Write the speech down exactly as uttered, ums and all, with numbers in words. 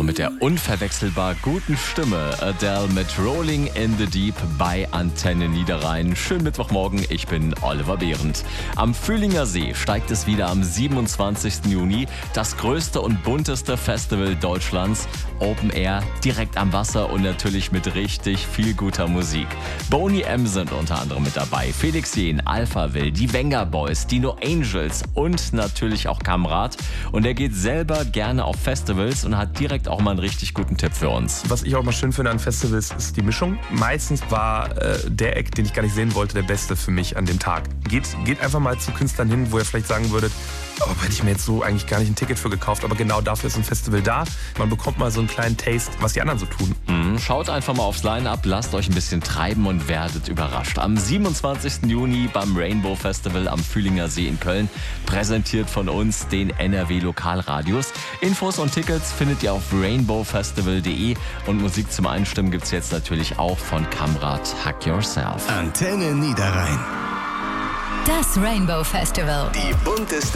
Und mit der unverwechselbar guten Stimme Adele mit Rolling in the Deep bei Antenne Niederrhein. Schönen Mittwochmorgen, ich bin Oliver Behrendt. Am Fühlinger See steigt es wieder am siebenundzwanzigsten Juni. Das größte und bunteste Festival Deutschlands. Open Air, direkt am Wasser und natürlich mit richtig viel guter Musik. Boney M. sind unter anderem mit dabei. Felix Jähn, Alphaville, die Wenger Boys, Dino Angels und natürlich auch Kamrat. Und er geht selber gerne auf Festivals und hat direkt auch mal einen richtig guten Tipp für uns. Was ich auch mal schön finde an Festivals, ist die Mischung. Meistens war äh, der Act, den ich gar nicht sehen wollte, der beste für mich an dem Tag. Geht, geht einfach mal zu Künstlern hin, wo ihr vielleicht sagen würdet, oh, hätte ich mir jetzt so eigentlich gar nicht ein Ticket für gekauft, aber genau dafür ist ein Festival da. Man bekommt mal so einen kleinen Taste, was die anderen so tun. Mhm, schaut einfach mal aufs Line-Up, lasst euch ein bisschen treiben und werdet überrascht. Am siebenundzwanzigsten Juni beim Rainbow Festival am Fühlinger See in Köln, präsentiert von uns, den N R W Lokalradios. Infos und Tickets findet ihr auf rainbow festival punkt de und Musik zum Einstimmen gibt es jetzt natürlich auch von Kamrat Hack Yourself. Antenne Niederrhein. Das Rainbow Festival. Die bunteste